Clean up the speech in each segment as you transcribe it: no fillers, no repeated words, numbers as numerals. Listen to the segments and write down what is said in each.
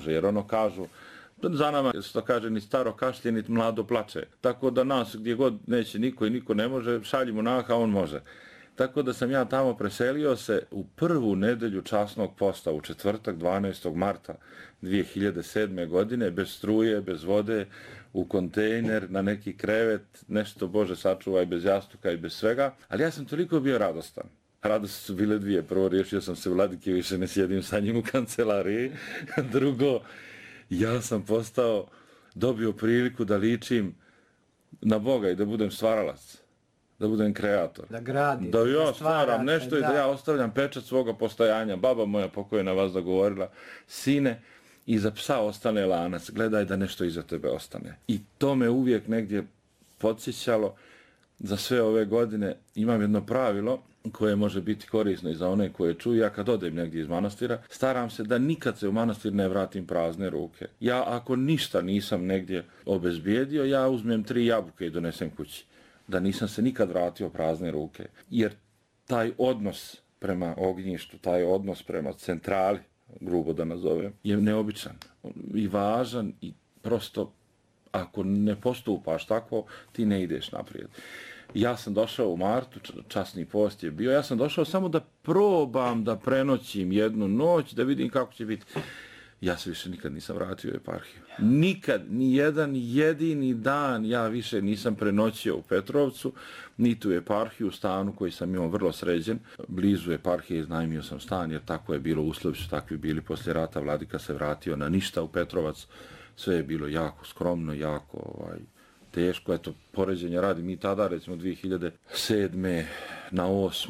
može, jer ono kažu, za nama, što kaže, ni staro kašlje, ni mlado plače. Tako da nas gdje god neće niko i niko ne može, šaljimo Naha, on može. Tako da sam ja tamo preselio se u prvu nedelju časnog posta, u četvrtak 12. marta 2007. godine, bez struje, bez vode, u kontejner, na neki krevet, nešto, Bože sačuvaj, bez jastuka i bez svega. Ali ja sam toliko bio radostan. Radosti su bile dvije. Prvo, riješio sam se Vladike, više ne sjedim sa njim u kancelariji. Drugo, ja sam dobio priliku da ličim na Boga i da budem stvaralac, da budem kreator. Da gradim, da ja stvaram nešto i da ja ostavljam pečat svoga postojanja. Baba moja pokojna vazda govorila, sine, iza psa ostane lanac, gledaj da nešto iza tebe ostane. I to me uvijek negdje podsjećalo. Za sve ove godine imam jedno pravilo koje može biti korisno i za one koje čuju. Ja kad odem negdje iz manastira, staram se da nikad se u manastir ne vratim prazne ruke. Ja ako ništa nisam negdje obezbijedio, ja uzmem 3 jabuke i donesem kući. Da nisam se nikad vratio prazne ruke. Jer taj odnos prema ognjištu, taj odnos prema centrali, grubo da nazovem, je neobičan i važan i prosto ako ne postupaš tako, ti ne ideš naprijed. Ja sam došao u martu, časni post je bio, ja sam došao samo da probam da prenoćim jednu noć, da vidim kako će biti. Ja se više nikad nisam vratio u eparhiju. Nikad, ni jedan jedini dan ja više nisam prenoćio u Petrovcu, niti u eparhiju, u stanu koji sam imao vrlo sređen. Blizu eparhije iznajmio sam stan, jer tako je bilo, uslovi su takvi bili. Poslije rata Vladika se vratio na ništa u Petrovac. Sve je bilo jako skromno, jako teško. Eto, poređenja radi, mi tada, recimo 2007. na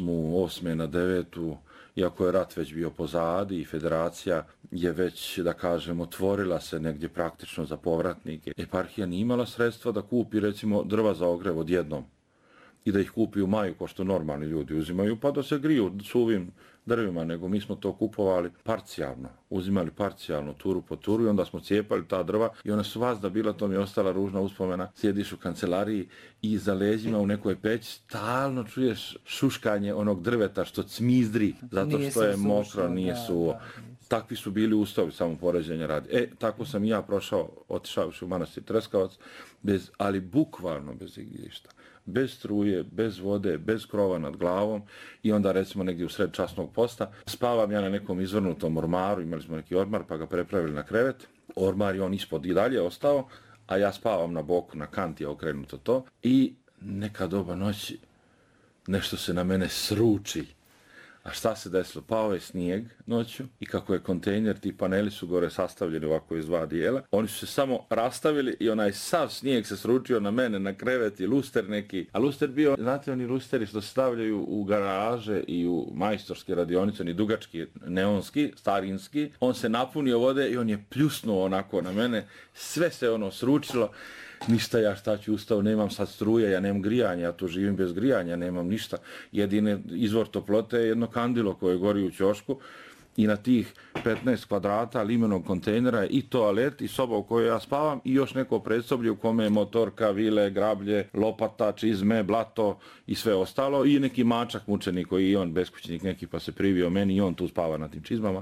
8. na 9. Iako je rat već bio pozadi i federacija je već, da kažem, otvorila se negdje praktično za povratnike. Eparhija nije imala sredstva da kupi, recimo, drva za ogrev odjednom i da ih kupi u maju, ko što normalni ljudi uzimaju, pa da se griju suvim drvima, nego mi smo to kupovali parcijalno, uzimali parcijalno, turu po turu i onda smo cijepali ta drva i ona su vazda bila, to mi je ostala ružna uspomena, sjediš u kancelariji i za leđima u nekoj peći stalno čuješ šuškanje onog drveta što cmizdri, zato što je mokro, nije suvo. Takvi su bili uslovi, samo poređenja radi. Tako sam i ja otišao u manastir Treskavac, ali bukvalno bez igrišta. Bez struje, bez vode, bez krova nad glavom i onda recimo negdje u sred časnog posta spavam ja na nekom izvrnutom ormaru, imali smo neki ormar pa ga prepravili na krevet, ormar je on ispod i dalje ostao, a ja spavam na boku, na kanti je okrenuto to i neka doba noći nešto se na mene sruči. A šta se desilo? Pao je snijeg noću i kako je kontejner, ti paneli su gore sastavljeni ovako iz 2 dijela, oni su se samo rastavili i onaj sav snijeg se sručio na mene, na krevet i luster neki. A luster bio, znate oni lusteri što se stavljaju u garaže i u majstorske radionice, oni dugački, neonski, starinski, on se napunio vode i on je pljusnuo onako na mene, sve se ono sručilo. Ništa, ja šta ću, ustao, nemam sad struje, ja nemam grijanja, ja tu živim bez grijanja, nemam ništa. Jedine izvor toplote je jedno kandilo koje gori u ćošku i na tih 15 kvadrata limenog kontejnera je i toalet i soba u kojoj ja spavam i još neko predsoblje u kome je motorka, vile, grablje, lopata, čizme, blato i sve ostalo i neki mačak mučenik koji je on beskućnik neki pa se privio meni i on tu spava na tim čizmama.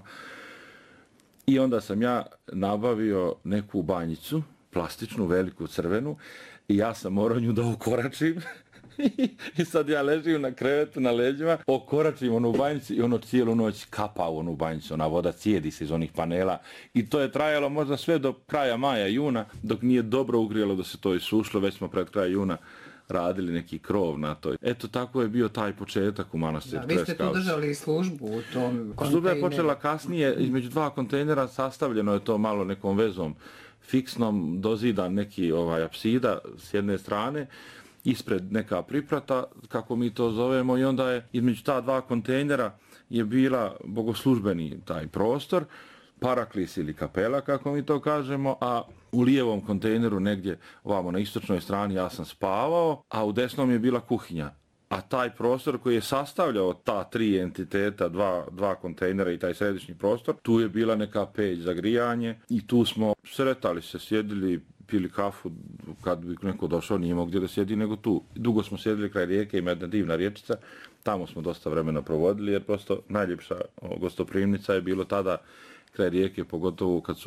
I onda sam ja nabavio neku banjicu, plastičnu, veliku, crvenu i ja sam morao nju da okoračim i sad ja ležim na krevetu, na leđima, okoračim onu banjicu i ono cijelu noć kapa u onu banjicu, ona voda cijedi se iz onih panela i to je trajalo možda sve do kraja maja, juna, dok nije dobro ugrijalo da se to isušlo, već smo pred kraj juna radili neki krov na to. Eto, tako je bio taj početak u manastiru Treskavac. Vi ste tu držali službu u tom kontejneru. Služba je počela kasnije, između 2 kontejnera sastavljeno je to malo nekom vezom fiksnom, dozidan neki apsida s jedne strane, ispred neka priprata, kako mi to zovemo, i onda je između ta 2 kontejnera je bila bogoslužbeni taj prostor, paraklis ili kapela, kako mi to kažemo, a u lijevom kontejneru negdje ovamo na istočnoj strani ja sam spavao, a u desnom je bila kuhinja. A taj prostor koji je sastavljao ta 3 entiteta, 2 kontejnera i taj središnji prostor, tu je bila neka peć za grijanje i tu smo sretali se, sjedili, pili kafu, kad bi neko došao nije mogao gdje da sjedi nego tu. Dugo smo sjedili kraj rijeke, ima jedna divna riječica, tamo smo dosta vremena provodili jer prosto najljepša gostoprimnica je bilo tada kraj rijeke, pogotovo kad su